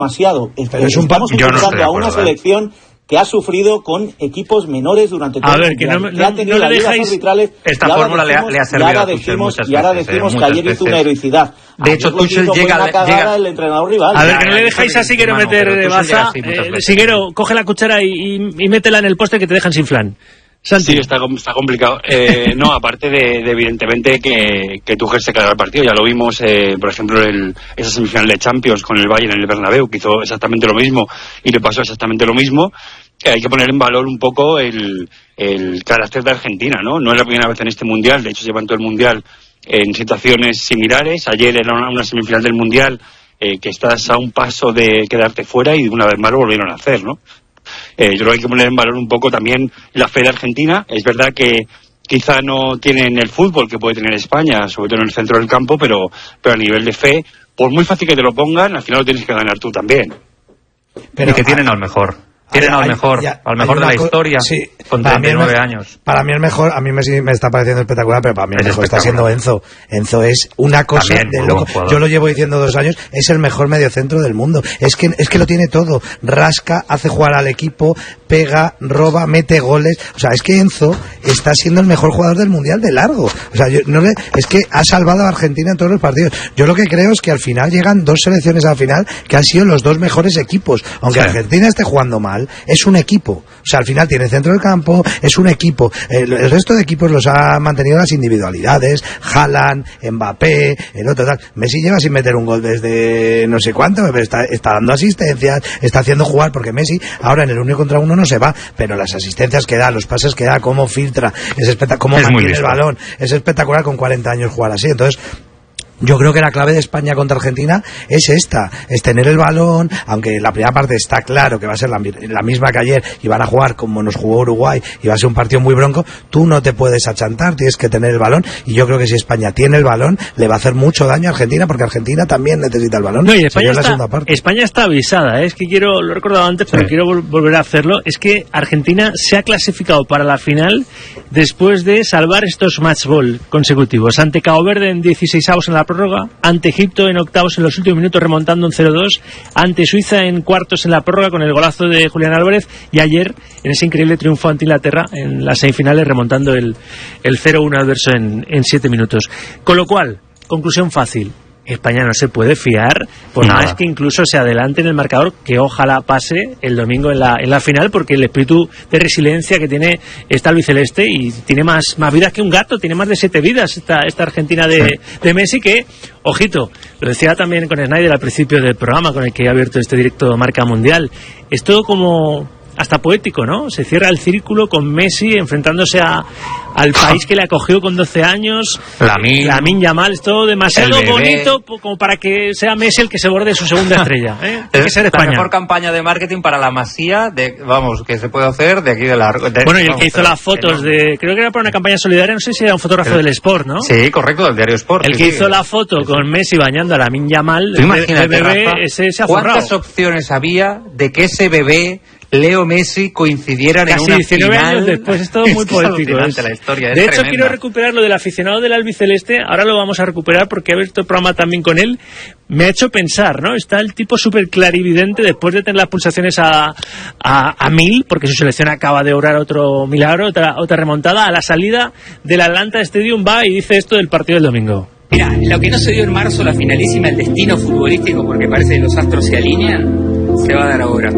demasiado. Estamos utilizando a una selección que ha sufrido con equipos menores durante todo el tiempo. Que ha tenido las ligas arbitrales. Esta fórmula le ha servido a Tuchel muchas veces. Y ahora decimos que ayer hizo una heroicidad. De hecho, Tuchel llega el entrenador rival. A ver, que no le dejáis a Siguero meter baza. Siguero, coge la cuchara y métela en el poste que te dejan sin flan. Santi. Sí, está complicado. No, aparte de evidentemente que Tuchel se carga el partido. Ya lo vimos, por ejemplo, esa semifinal de Champions con el Bayern en el Bernabéu, que hizo exactamente lo mismo y le pasó exactamente lo mismo. Hay que poner en valor un poco el carácter de Argentina, ¿no? No es la primera vez en este Mundial, de hecho llevan todo el Mundial en situaciones similares. Ayer era una semifinal del Mundial que estás a un paso de quedarte fuera y una vez más lo volvieron a hacer, ¿no? Yo creo que hay que poner en valor un poco también la fe de Argentina. Es verdad que quizá no tienen el fútbol que puede tener España, sobre todo en el centro del campo, pero a nivel de fe, por muy fácil que te lo pongan, al final lo tienes que ganar tú también. Pero y que tienen al mejor. Tienen al mejor de la historia, sí, con 39 años. Para mí el mejor, a mí Messi me está pareciendo espectacular, pero para mí el mejor está siendo Enzo. Enzo es una cosa de loco. Yo lo llevo diciendo 2 años, es el mejor mediocentro del mundo. Es que lo tiene todo. Rasca, hace jugar al equipo, pega, roba, mete goles. O sea, es que Enzo está siendo el mejor jugador del Mundial de largo. O sea, es que ha salvado a Argentina en todos los partidos. Yo lo que creo es que al final llegan 2 selecciones al final que han sido los 2 mejores equipos. Aunque Argentina esté jugando mal, es un equipo. O sea, al final tiene centro del campo, es un equipo. El resto de equipos los ha mantenido las individualidades. Haaland, Mbappé, el otro tal. Messi lleva sin meter un gol desde no sé cuánto, está dando asistencias, está haciendo jugar, porque Messi ahora en el 1 contra 1 no se va, pero las asistencias que da, los pases que da, cómo filtra, es espectacular, cómo mantiene el balón, es espectacular con 40 años jugar así. Entonces, yo creo que la clave de España contra Argentina es esta, es tener el balón, aunque la primera parte está claro que va a ser la misma que ayer y van a jugar como nos jugó Uruguay y va a ser un partido muy bronco. Tú no te puedes achantar, tienes que tener el balón, y yo creo que si España tiene el balón le va a hacer mucho daño a Argentina, porque Argentina también necesita el balón. No, y España está avisada, es que lo he recordado antes, pero quiero volver a hacerlo. Es que Argentina se ha clasificado para la final después de salvar estos match ball consecutivos ante Cabo Verde en 16avos en la prórroga, ante Egipto en octavos en los últimos minutos remontando un 0-2, ante Suiza en cuartos en la prórroga con el golazo de Julián Álvarez, y ayer en ese increíble triunfo ante Inglaterra en las semifinales remontando el 0-1 adverso en 7 minutos. Con lo cual, conclusión fácil: España no se puede fiar, por más que incluso se adelante en el marcador, que ojalá pase el domingo en la final, porque el espíritu de resiliencia que tiene esta albiceleste, y tiene más vidas que un gato, tiene más de 7 vidas esta Argentina de Messi, que, ojito, lo decía también con Snyder al principio del programa con el que he abierto este directo Marca Mundial, es todo como hasta poético, ¿no? Se cierra el círculo con Messi enfrentándose al país que le acogió con 12 años. Lamine Yamal, es todo demasiado bonito como para que sea Messi el que se borde su segunda estrella, ¿eh? Tiene que ser España. La mejor campaña de marketing para la Masía que se puede hacer de aquí de la... Bueno, y el que hizo las fotos creo que era para una campaña solidaria, no sé si era un fotógrafo del Sport, ¿no? Sí, correcto, del diario Sport. El que hizo la foto con Messi bañando a Lamine Yamal, el bebé, Rafa, ese se ha forrado. ¿Cuántas opciones había de que ese bebé Leo Messi coincidieran en una 19 final? Años después, es todo muy poético. La historia, de hecho, quiero recuperar lo del aficionado del albiceleste. Ahora lo vamos a recuperar porque he visto el programa también con él. Me ha hecho pensar, ¿no? Está el tipo súper clarividente después de tener las pulsaciones a 1000, porque su selección acaba de obrar otro milagro, otra remontada. A la salida del Atlanta Stadium va y dice esto del partido del domingo. Mira, lo que no se dio en marzo, la finalísima, el destino futbolístico, porque parece que los astros se alinean, se va a dar ahora.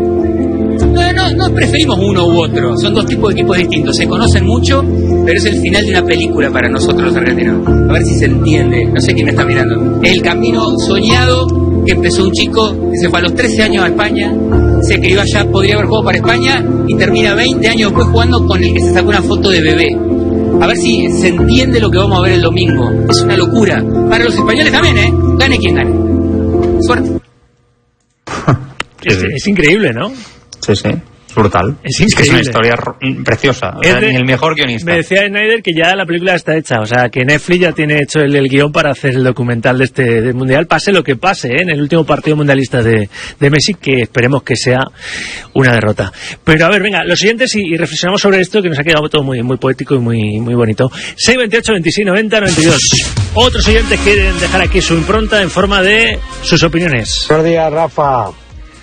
No preferimos uno u otro, son 2 tipos de equipos distintos, se conocen mucho, pero es el final de una película para nosotros los argentinos. A ver si se entiende, no sé quién me está mirando. El camino soñado que empezó un chico que se fue a los 13 años a España, se crió allá, podría haber jugado para España y termina 20 años después jugando con el que se sacó una foto de bebé. A ver si se entiende lo que vamos a ver el domingo. Es una locura. Para los españoles también, ¿eh? Gane quien gane. Suerte. Es increíble, ¿no? Sí, brutal. Es que es una historia preciosa. O sea, ni el mejor guionista. Me decía Snyder que ya la película está hecha, o sea, que Netflix ya tiene hecho el guión para hacer el documental de del Mundial, pase lo que pase, en el último partido mundialista de Messi, que esperemos que sea una derrota. Pero a ver, venga, los siguientes y reflexionamos sobre esto, que nos ha quedado todo muy, muy poético y muy bonito. 628 26 90 92. Otros oyentes quieren dejar aquí su impronta en forma de sus opiniones. Buenos días, Rafa.